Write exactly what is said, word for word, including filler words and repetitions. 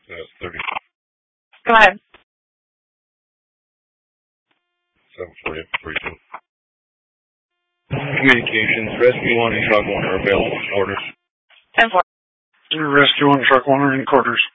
That's thirty. Go ahead. seven forty, forty-two. Communications, Rescue one and Truck one are available. Orders. ten four. Rescue one, Truck one are in quarters.